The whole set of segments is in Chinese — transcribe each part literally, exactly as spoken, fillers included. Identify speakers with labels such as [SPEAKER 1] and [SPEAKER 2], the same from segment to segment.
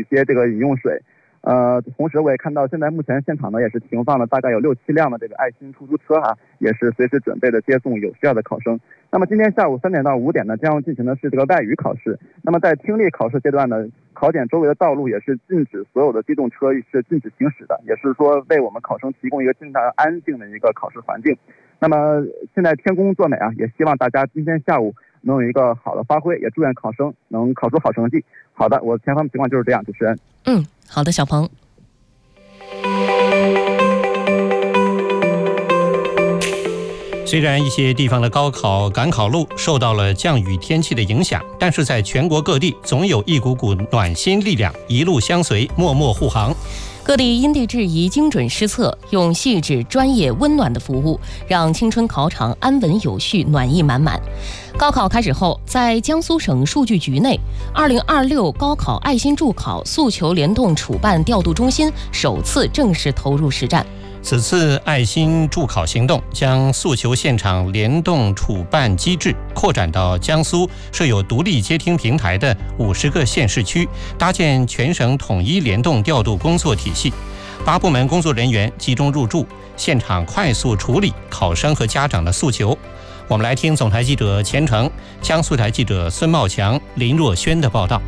[SPEAKER 1] 些这个饮用水。呃，同时我也看到现在目前现场呢也是停放了大概有六七辆的这个爱心出租车哈，也是随时准备的接送有需要的考生。那么今天下午三点到五点呢，将要进行的是这个外语考试。那么在听力考试阶段呢，考点周围的道路也是禁止所有的机动车是禁止行驶的，也是说为我们考生提供一个尽量安静的一个考试环境。那么现在天公作美啊，也希望大家今天下午能有一个好的发挥，也祝愿考生能考出好成绩。好的，我前方的情况就是这样，主持人。
[SPEAKER 2] 嗯，好的，小鹏。
[SPEAKER 3] 虽然一些地方的高考赶考路受到了降雨天气的影响，但是在全国各地总有一股股暖心力量一路相随，默默护航。
[SPEAKER 2] 各地因地制宜、精准施策，用细致、专业、温暖的服务，让青春考场安稳有序、暖意满满。高考开始后，在江苏省数据局内，二零二六高考爱心助考诉求联动处办调度中心首次正式投入实战。
[SPEAKER 3] 此次爱心助考行动将诉求现场联动处办机制扩展到江苏设有独立接听平台的五十个县市区，搭建全省统一联动调度工作体系。八部门工作人员集中入驻，现场快速处理考生和家长的诉求。我们来听总台记者钱成、江苏台记者孙茂强、林若轩的报道。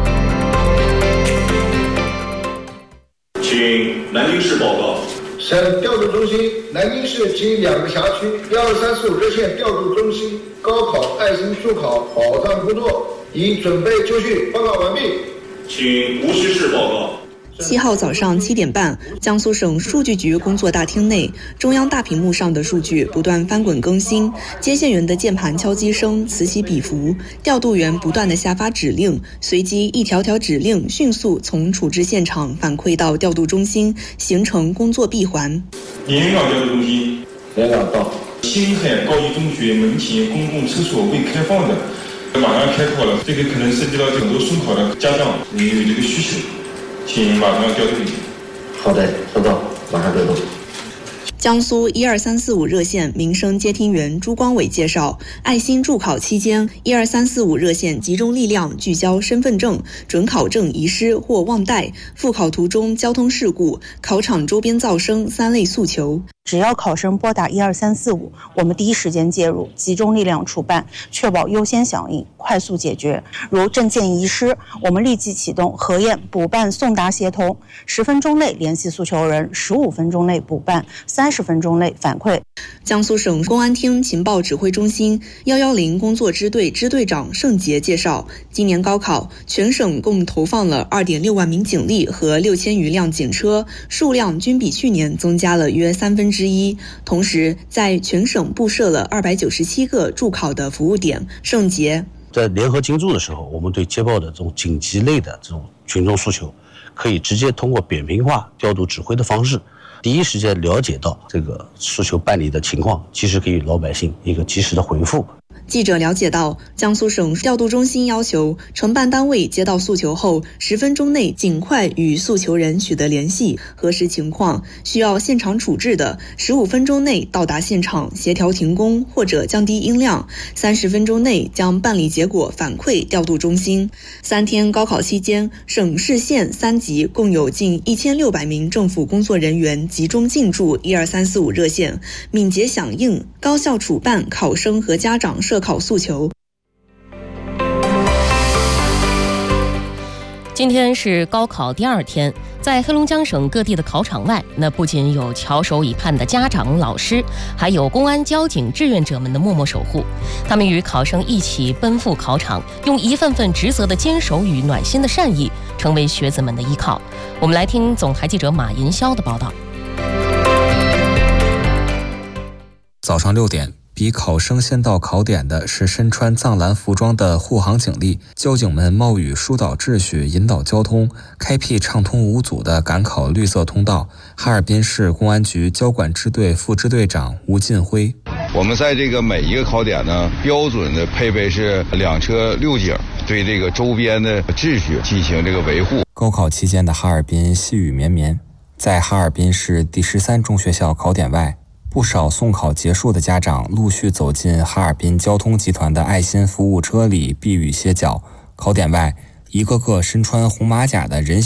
[SPEAKER 4] 请南京市报告。
[SPEAKER 5] 省调度中心南京市及两个辖区一二三四五热线调度中心高考爱心助考保障工作已准备就绪，报告完毕。
[SPEAKER 4] 请无锡市报告。
[SPEAKER 6] 七号早上七点半，江苏省数据局工作大厅内，中央大屏幕上的数据不断翻滚更新，接线员的键盘敲击声此起彼伏，调度员不断的下发指令，随即一条条指令迅速从处置现场反馈到调度中心，形成工作闭环。
[SPEAKER 7] 连云港调度中心，
[SPEAKER 5] 连云港到
[SPEAKER 7] 星海高级中学门前公共厕所未开放的，马上开考了，这个可能涉及到很多送考的家长有这个需求。请马上调度。
[SPEAKER 5] 好的，收到，马上调度。
[SPEAKER 6] 江苏一二三四五热线民生接听员朱光伟介绍，爱心助考期间，一二三四五热线集中力量聚焦身份证、准考证遗失或忘带、复考途中交通事故、考场周边噪声三类诉求。
[SPEAKER 8] 只要考生拨打一二三四五，我们第一时间介入，集中力量处办，确保优先响应，快速解决。如证件遗失，我们立即启动核验、补办送达协同，十分钟内联系诉求人，十五分钟内补办，三十分钟内反馈。
[SPEAKER 6] 江苏省公安厅情报指挥中心一一零工作支队支队长盛杰介绍，今年高考全省共投放了 二点六万名警力和六千余辆警车，数量均比去年增加了约三分之一。同时，在全省布设了二百九十七个助考的服务点。盛杰
[SPEAKER 9] 在联合进驻的时候，我们对接报的这种紧急类的这种群众诉求，可以直接通过扁平化调度指挥的方式，第一时间了解到这个诉求办理的情况，及时给予老百姓一个及时的回复。
[SPEAKER 6] 记者了解到，江苏省调度中心要求承办单位接到诉求后，十分钟内尽快与诉求人取得联系，核实情况；需要现场处置的，十五分钟内到达现场协调停工或者降低音量，三十分钟内将办理结果反馈调度中心。三天高考期间，省市县三级共有近一千六百名政府工作人员集中进驻一二三四五热线，敏捷响应，高效处办考生和家长涉考诉求。
[SPEAKER 2] 今天是高考第二天，在黑龙江省各地的考场外，那不仅有翘首以盼的家长、老师，还有公安、交警、志愿者们的默默守护。他们与考生一起奔赴考场，用一份份职责的坚守与暖心的善意，成为学子们的依靠。我们来听总台记者马银霄的报道。
[SPEAKER 10] 早上六点，比考生先到考点的是身穿藏蓝服装的护航警力，交警们冒雨疏导秩序，引导交通，开辟畅通无阻的赶考绿色通道。哈尔滨市公安局交管支队副支队长吴进辉：
[SPEAKER 11] 我们在这个每一个考点呢，标准的配备是两车六警，对这个周边的秩序进行这个维护。
[SPEAKER 10] 高考期间的哈尔滨细雨绵绵，在哈尔滨市第十三中学校考点外，不少送考结束的家长陆续走进哈尔滨交通集团的爱心服务车里避雨歇脚。考点外，一个个身穿红马甲的人